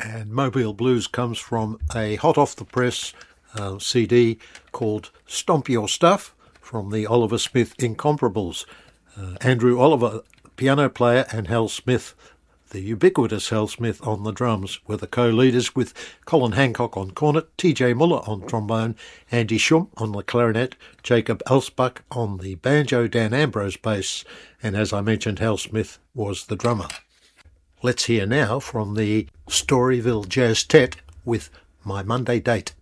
And Mobile Blues comes from a hot off the press CD called Stomp Your Stuff from the Oliver Smith Incomparables. Andrew Oliver, piano player, and Hal Smith, the ubiquitous Hal Smith, on the drums, were the co-leaders, with Colin Hancock on cornet, TJ Muller on trombone, Andy Schump on the clarinet, Jacob Alsbach on the banjo, Dan Ambrose bass, and as I mentioned, Hal Smith was the drummer. Let's hear now from the Storyville Jazz Tet with My Monday Date.